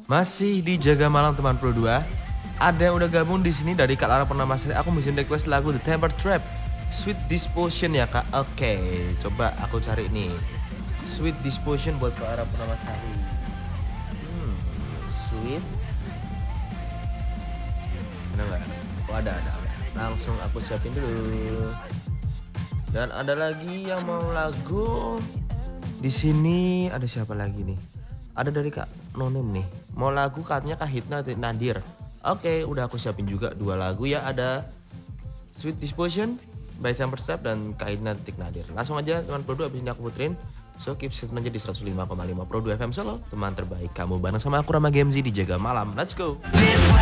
Masih di Jaga Malam teman Pro 2. Ada yang udah gabung di sini dari Kak Lara Purnamasari. Aku mesti request lagu The Temper Trap, Sweet Disposition ya Kak. Oke, coba aku cari nih. Sweet Disposition buat Kak Lara Purnamasari. Sweet. Ada nggak? Oh ada. Langsung aku siapin dulu. Dan ada lagi yang mau lagu. Di sini ada siapa lagi nih? Ada dari Kak Nonem nih. Mau lagu katanya Kak Hitna Nadir. Oke, udah aku siapin juga 2 lagu ya. Ada Sweet Disposition by Temper Trap dan Kak Hitna Nadir. Langsung aja teman Pro 2 abis ini aku puterin. So keep set aja di 105,5 Pro 2 FM Solo. Teman terbaik kamu bareng sama aku Rama Gemzi di Jaga Malam. Let's go.